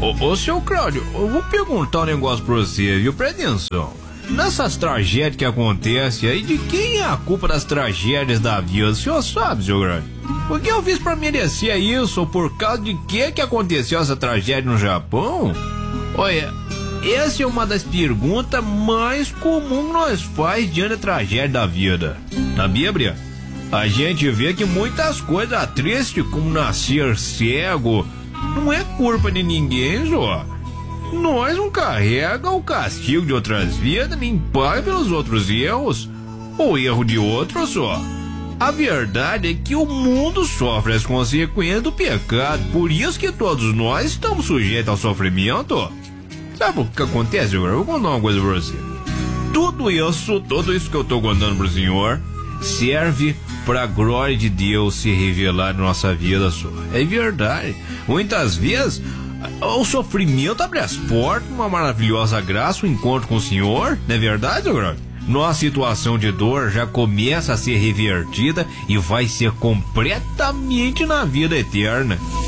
Ô, seu Cláudio, eu vou perguntar um negócio pra você, viu? Presta atenção. Nessas tragédias que acontecem aí, de quem é a culpa das tragédias da vida? O senhor sabe, seu Grande? O que eu fiz pra merecer isso? Ou por causa de que aconteceu essa tragédia no Japão? Olha, essa é uma das perguntas mais comuns que nós faz diante da tragédia da vida. Na Bíblia, a gente vê que muitas coisas tristes, como nascer cego, não é culpa de ninguém, só. Nós não carrega o castigo de outras vidas, nem paga pelos outros erros, ou erro de outros só. A verdade é que o mundo sofre as consequências do pecado, por isso que todos nós estamos sujeitos ao sofrimento. Sabe o que acontece, agora? Eu vou contar uma coisa pra você. Tudo isso que eu tô contando pro senhor serve pra glória de Deus se revelar na nossa vida só. É verdade. Muitas vezes o sofrimento abre as portas, uma maravilhosa graça, um encontro com o Senhor, não é verdade, agora? Nossa situação de dor já começa a ser revertida e vai ser completamente na vida eterna.